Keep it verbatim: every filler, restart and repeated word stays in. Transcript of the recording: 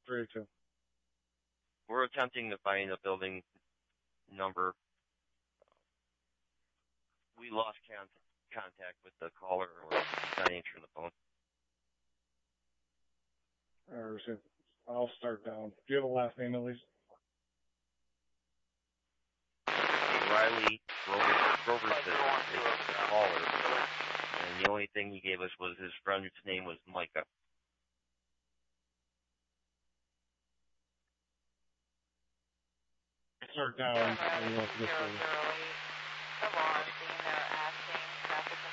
three oh two. We're attempting to find a building number. We lost con- contact with the caller, or not answering the phone. Or I'll start down. Do you have a last name at least? Riley Robertson is the caller, and the only thing he gave us was his friend's name was Micah. Start down. And we'll